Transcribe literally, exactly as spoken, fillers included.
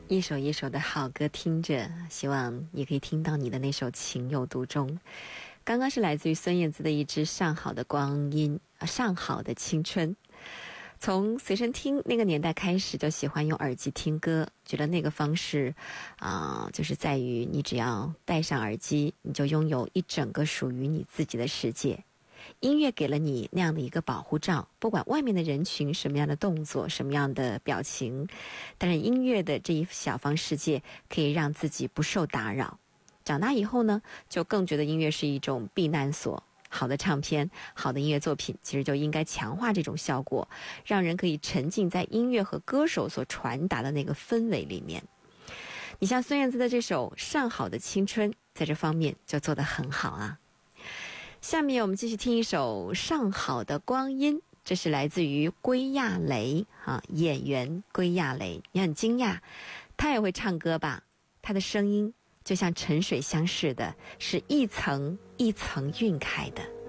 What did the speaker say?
一首一首的好歌听着，希望也可以听到你的那首情有独钟。刚刚是来自于孙燕姿的一支上好的光阴，上好的青春。从随身听那个年代开始就喜欢用耳机听歌，觉得那个方式啊、呃，就是在于你只要戴上耳机，你就拥有一整个属于你自己的世界。音乐给了你那样的一个保护罩，不管外面的人群什么样的动作，什么样的表情，但是音乐的这一小方世界可以让自己不受打扰。长大以后呢，就更觉得音乐是一种避难所。好的唱片，好的音乐作品，其实就应该强化这种效果，让人可以沉浸在音乐和歌手所传达的那个氛围里面。你像孙燕姿的这首《上好的青春》，在这方面就做得很好啊。下面我们继续听一首《上好的光阴》，这是来自于归亚蕾啊，演员归亚蕾。你很惊讶，她也会唱歌吧？她的声音就像沉水香似的，是一层一层晕开的。